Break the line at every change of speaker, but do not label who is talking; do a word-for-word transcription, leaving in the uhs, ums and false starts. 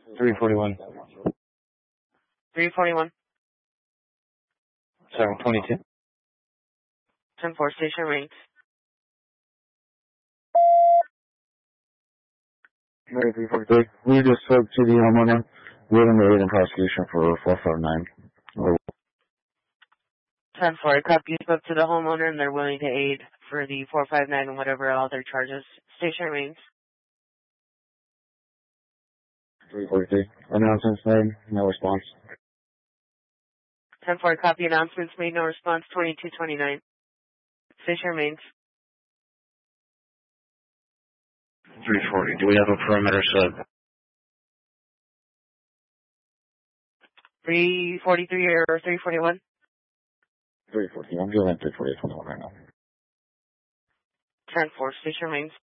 three forty-one.
three forty-one.
Sorry, twenty-two.
ten four, station range.
Mary three forty-three. We just spoke to the homeowner. We're going to aid in prosecution for four five nine.
ten four, copy. You spoke to the homeowner and they're willing to aid for the four five nine and whatever other charges. Station range.
three forty-three. Announcements made. No response.
ten four, copy. Announcements made. No response. twenty-two twenty-nine. Station range.
three forty. Do we have a perimeter sub?
three forty-three or three forty-one?
three forty. I'm doing three forty twenty-one right now.
ten four, station range.